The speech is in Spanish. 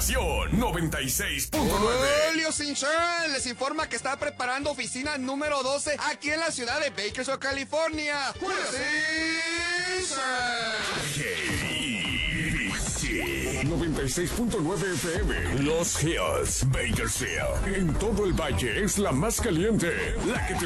estación 96.9. Julio Sinchán les informa que está preparando oficina número 12 aquí en la ciudad de Bakersfield, California. Julio Sinchán. 96.9 FM. Los Hills, Bakersfield. En todo el valle es la más caliente. La que te